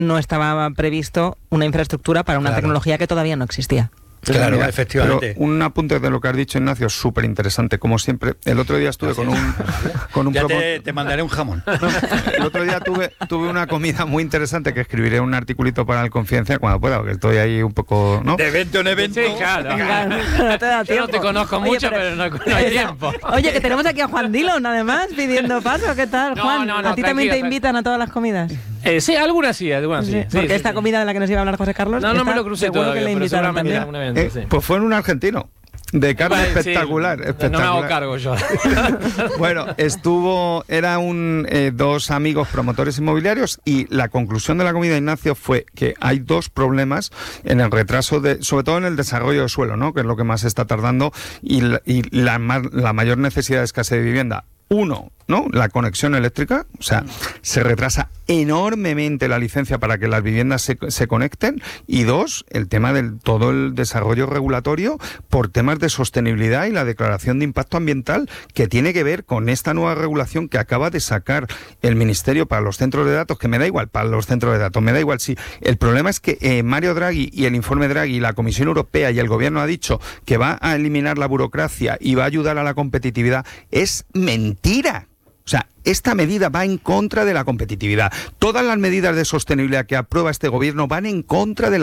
no estaba previsto una infraestructura para una tecnología que todavía no existía. Claro, mira, efectivamente. Pero un apunte de lo que has dicho, Ignacio, súper interesante. Como siempre, el otro día estuve con un ya te mandaré un jamón. El otro día tuve una comida muy interesante que escribiré un articulito para el Confidencial cuando pueda, porque estoy ahí un poco, ¿no? De evento en evento. Sí, claro. No te da tiempo. Yo no te conozco mucho, pero no hay tiempo. Oye, que tenemos aquí a Juan Dillon, además, pidiendo paso. ¿Qué tal, Juan? ¿A ti también te invitan a todas las comidas? Sí, algunas sí. Porque esta comida de la que nos iba a hablar José Carlos, no me lo crucé seguro todavía, que le invitaron también. Pues fue en un argentino. De carne espectacular. No me hago cargo yo. Bueno, eran dos amigos promotores inmobiliarios y la conclusión de la comida, Ignacio, fue que hay dos problemas en el retraso, sobre todo en el desarrollo de suelo, ¿no? Que es lo que más está tardando y la mayor necesidad de escasez de vivienda. Uno, ¿no? La conexión eléctrica, o sea, se retrasa enormemente la licencia para que las viviendas se conecten. Y dos, el tema del todo el desarrollo regulatorio por temas de sostenibilidad y la declaración de impacto ambiental que tiene que ver con esta nueva regulación que acaba de sacar el Ministerio para los centros de datos, que me da igual para los centros de datos, me da igual sí. El problema es que Mario Draghi y el informe Draghi y la Comisión Europea y el Gobierno ha dicho que va a eliminar la burocracia y va a ayudar a la competitividad. Es mentira. O sea, esta medida va en contra de la competitividad. Todas las medidas de sostenibilidad que aprueba este gobierno van en contra de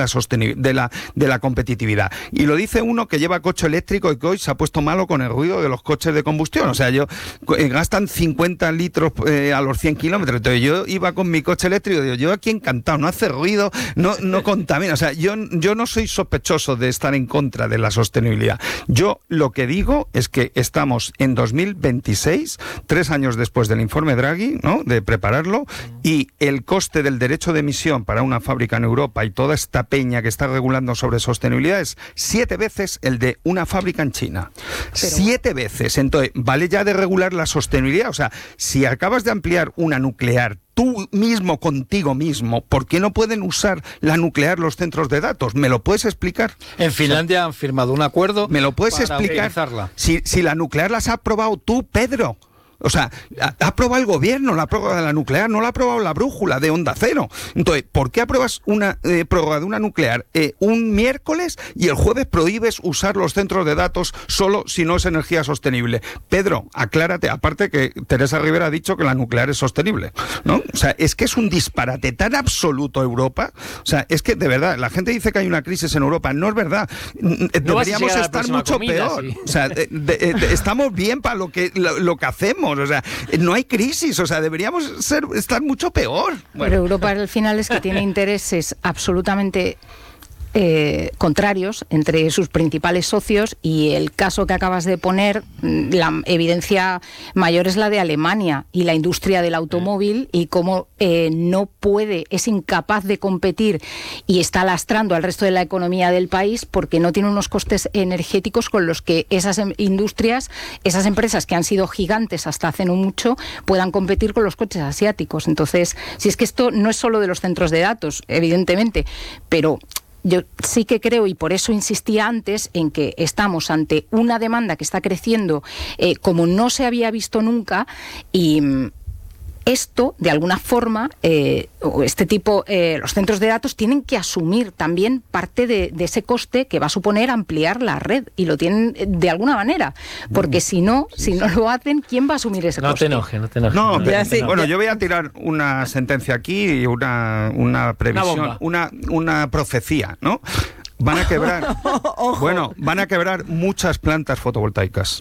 la competitividad. Y lo dice uno que lleva coche eléctrico y que hoy se ha puesto malo con el ruido de los coches de combustión. O sea, gastan 50 litros a los 100 kilómetros. Entonces yo iba con mi coche eléctrico y digo, yo aquí encantado, no hace ruido, no contamina. O sea, yo no soy sospechoso de estar en contra de la sostenibilidad. Yo lo que digo es que estamos en 2026, 3 años después del informe Draghi, ¿no?, de prepararlo, y el coste del derecho de emisión para una fábrica en Europa y toda esta peña que está regulando sobre sostenibilidad es 7 veces el de una fábrica en China. 7 veces. Entonces, vale ya de regular la sostenibilidad. O sea, si acabas de ampliar una nuclear tú mismo, contigo mismo, ¿por qué no pueden usar la nuclear los centros de datos? ¿Me lo puedes explicar? En Finlandia han firmado un acuerdo. ¿Me lo puedes explicar? Si la nuclear las has aprobado tú, Pedro. O sea, ha aprobado el gobierno la prórroga de la nuclear, no la ha aprobado la brújula de Onda Cero. Entonces, ¿por qué apruebas una prórroga de una nuclear un miércoles y el jueves prohíbes usar los centros de datos solo si no es energía sostenible? Pedro, aclárate, aparte que Teresa Rivera ha dicho que la nuclear es sostenible, ¿no? O sea, es que es un disparate tan absoluto Europa. O sea, es que de verdad, la gente dice que hay una crisis en Europa, no es verdad. Deberíamos estar mucho peor. Sí. O sea, estamos bien para lo que hacemos. O sea, no hay crisis, o sea, deberíamos estar mucho peor. Pero Europa al final es que tiene intereses absolutamente contrarios entre sus principales socios, y el caso que acabas de poner, la evidencia mayor es la de Alemania y la industria del automóvil, y cómo no puede, es incapaz de competir y está lastrando al resto de la economía del país porque no tiene unos costes energéticos con los que esas industrias, esas empresas que han sido gigantes hasta hace no mucho, puedan competir con los coches asiáticos. Entonces, si es que esto no es solo de los centros de datos, evidentemente, pero yo sí que creo, y por eso insistía antes, en que estamos ante una demanda que está creciendo como no se había visto nunca, y esto, de alguna forma, este tipo, los centros de datos tienen que asumir también parte de ese coste que va a suponer ampliar la red, y lo tienen de alguna manera, porque si no lo hacen, ¿quién va a asumir ese coste? No te enojes. No, bueno, yo voy a tirar una sentencia aquí y una previsión, una profecía, ¿no? Van a quebrar, van a quebrar muchas plantas fotovoltaicas,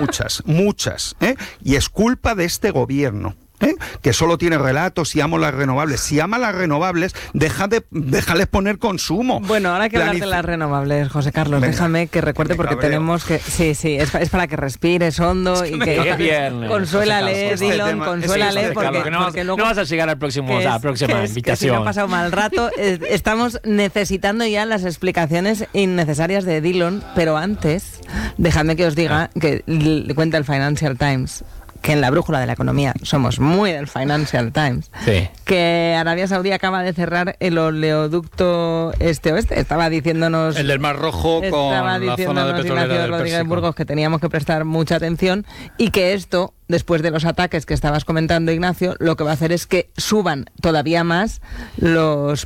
muchas, y es culpa de este gobierno. Que solo tiene relatos y amo las renovables. Si ama las renovables, déjales poner consumo. Bueno, ahora hay que hablar de las renovables, José Carlos. Venga, déjame que recuerde, porque tenemos que... Sí, es para que respires hondo y que... Consuélale, Dillon, consuélale, porque no vas a llegar al próximo, a la próxima invitación. Que si no ha pasado mal rato, estamos necesitando ya las explicaciones innecesarias de Dillon, pero antes, déjame que os diga que cuenta el Financial Times, que en la brújula de la economía somos muy del Financial Times, sí, que Arabia Saudí acaba de cerrar el oleoducto este-oeste. Estaba diciéndonos... El del Mar Rojo con la zona de petrolera del Rodríguez Burgos, que teníamos que prestar mucha atención, y que esto, después de los ataques que estabas comentando, Ignacio, lo que va a hacer es que suban todavía más los